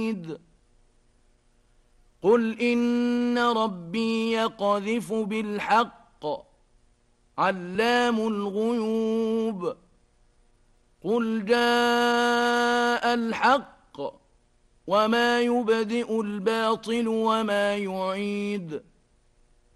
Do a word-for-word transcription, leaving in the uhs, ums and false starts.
يعيد قل إن ربي يقذف بالحق علام الغيوب قل جاء الحق وما يبدئ الباطل وما يعيد